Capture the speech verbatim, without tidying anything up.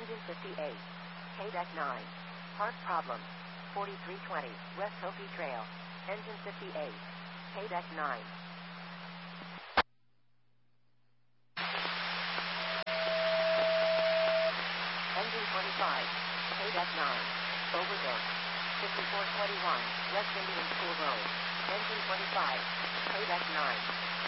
Engine fifty-eight. K-Deck nine. Part problem. forty-three twenty, West Hopi Trail. Engine fifty-eight. K-Deck nine. Engine twenty-five. K-Deck nine. Overbooked. fifty-four twenty-one, West Indian School Road. Engine twenty-five. K-Deck nine.